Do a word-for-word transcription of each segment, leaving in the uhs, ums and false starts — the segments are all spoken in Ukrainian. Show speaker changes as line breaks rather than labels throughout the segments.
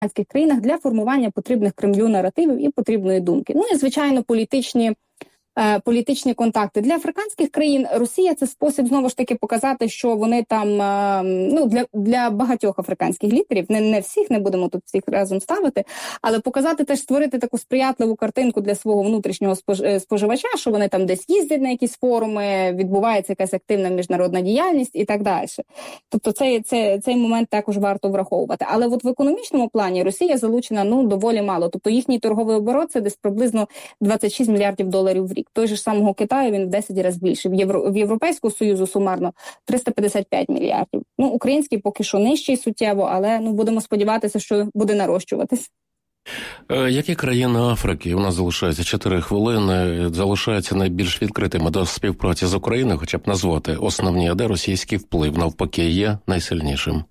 країнах для формування потрібних Кремлю наративів і потрібної думки. Ну і, звичайно, політичні політичні контакти. Для африканських країн Росія – це спосіб, знову ж таки, показати, що вони там, ну, для, для багатьох африканських лідерів, не, не всіх, не будемо тут всіх разом ставити, але показати теж, створити таку сприятливу картинку для свого внутрішнього споживача, що вони там десь їздять на якісь форуми, відбувається якась активна міжнародна діяльність і так далі. Тобто цей, цей, цей момент також варто враховувати. Але от в економічному плані Росія залучена, ну, доволі мало. Тобто їхній торговий оборот – це десь приблизно двадцять шість мільярдів доларів в рік. Той же ж самого Китаю він в десять разів більше. В, Євро... в Європейського Союзу сумарно триста п'ятдесят п'ять мільярдів. Ну, український поки що нижчий суттєво, але ну будемо сподіватися, що буде нарощуватись.
Які країни Африки, у нас залишається чотири хвилини, залишаються найбільш відкритими до співпраці з Україною, хоча б назвати основні, а де російський вплив навпаки є найсильнішим?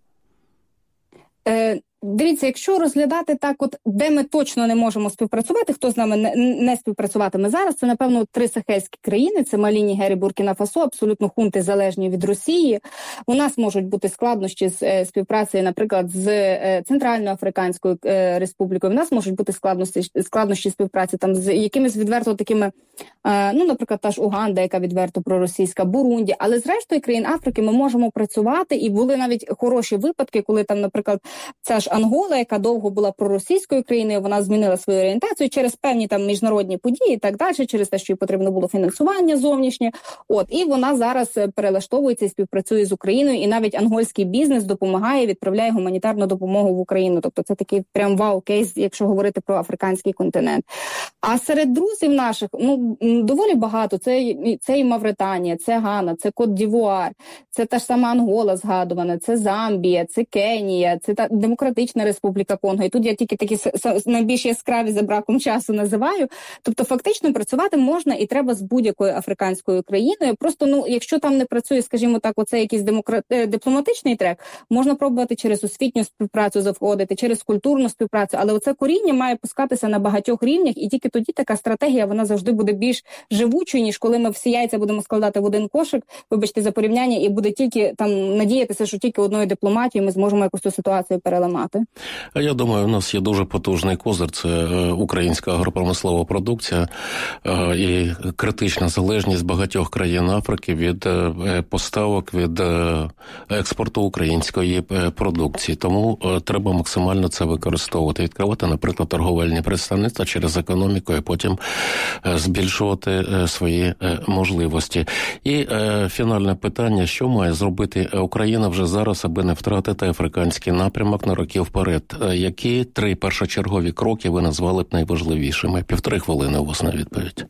Е... Дивіться, якщо розглядати так, от де ми точно не можемо співпрацювати, хто з нами не, не співпрацюватиме зараз, це, напевно, три сахельські країни, це Малі, Нігер і Буркіна-Фасо, абсолютно хунти залежні від Росії. У нас можуть бути складнощі з е, співпраці, наприклад, з е, Центральноафриканською е, республікою. У нас можуть бути складності, складнощі співпраці там з якимись відверто такими, е, ну, наприклад, та ж Уганда, яка відверто проросійська, Бурунді. Але зрештою країн Африки ми можемо працювати, і були навіть хороші випадки, коли там, наприклад, ця ж Ангола, яка довго була проросійською країною, вона змінила свою орієнтацію через певні там міжнародні події і так далі, через те, що їй потрібно було фінансування зовнішнє. От, і вона зараз перелаштовується і співпрацює з Україною, і навіть ангольський бізнес допомагає, відправляє гуманітарну допомогу в Україну. Тобто це такий прям вау-кейс, якщо говорити про африканський континент. А серед друзів наших, ну, доволі багато. Це, це і Мавританія, це Гана, це Кот-д'Івуар, це та ж сама Ангола згадувана, це Замбія, це Кенія, це та демократична Республіка Конго. І тут я тільки такі найбільш яскраві за браком часу називаю. Тобто фактично працювати можна і треба з будь-якою африканською країною. Просто, ну, якщо там не працює, скажімо так, оце якийсь демократ... дипломатичний трек, можна пробувати через освітню співпрацю заходити, через культурну співпрацю, але оце коріння має пускатися на багатьох рівнях, і тільки тоді така стратегія, вона завжди буде більш живучою, ніж коли ми всі яйця будемо складати в один кошик, вибачте за порівняння, і буде тільки там надіятися, що тільки одною дипломатією ми зможемо якусь цю ситуацію переламати.
Я думаю, у нас є дуже потужний козир, це українська агропромислова продукція і критична залежність багатьох країн Африки від поставок, від експорту української продукції. Тому треба максимально це використовувати. Відкривати, наприклад, торговельні представництва через економіку і потім збільшувати свої можливості. І фінальне питання, що має зробити Україна вже зараз, аби не втратити африканський напрямок на роки вперед. Які три першочергові кроки ви назвали б найважливішими? Півтори хвилини у вас на відповідь.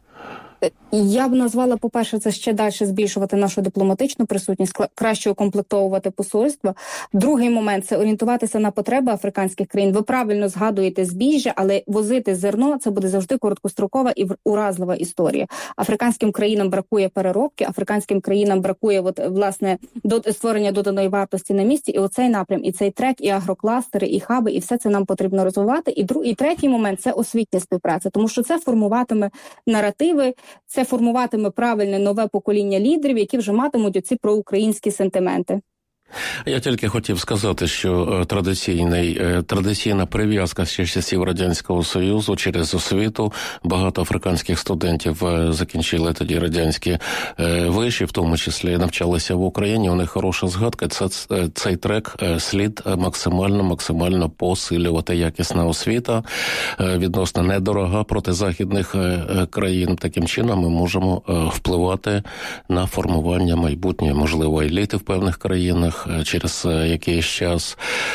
Я б назвала, по-перше, це ще далі збільшувати нашу дипломатичну присутність, краще укомплектовувати посольства. Другий момент – це орієнтуватися на потреби африканських країн. Ви правильно згадуєте збіжжя, але возити зерно – це буде завжди короткострокова і уразлива історія. Африканським країнам бракує переробки, африканським країнам бракує, от, власне, до створення доданої вартості на місці. І оцей напрям, і цей трек, і агрокластери, і хаби, і все це нам потрібно розвивати. І, друг, і третій момент – це освітня співпраця, тому що це формуватиме наративи, це формуватиме правильне нове покоління лідерів, які вже матимуть оці проукраїнські сентименти.
Я тільки хотів сказати, що традиційний, традиційна прив'язка з часів Радянського Союзу через освіту, багато африканських студентів закінчили тоді радянські виші, в тому числі навчалися в Україні, у них хороша згадка, це, цей трек слід максимально, максимально посилювати. Якісна освіта, відносно недорога проти західних країн. Таким чином ми можемо впливати на формування майбутньої, можливо, еліти в певних країнах, через якийсь час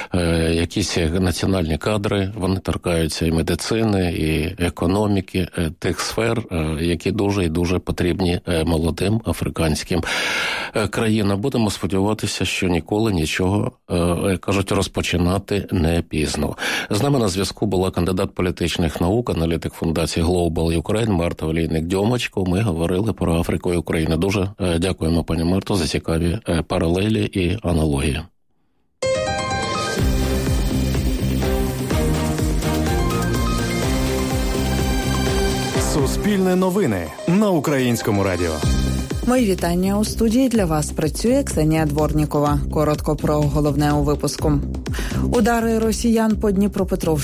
якісь національні кадри, вони торкаються і медицини, і економіки, тих сфер, які дуже і дуже потрібні молодим африканським країнам. Будемо сподіватися, що ніколи нічого, кажуть, розпочинати не пізно. З нами на зв'язку була кандидат політичних наук, аналітик фундації Global Ukraine Марта Олійник-Дьомочко. Ми говорили про Африку і Україну. Дуже дякуємо, пані Марто, за цікаві паралелі і аналогії.
Суспільне новини на Українському радіо. Мої вітання. У студії для вас працює Ксенія Дворнікова. Коротко про головне у випуску. Удари росіян по Дніпропетровщині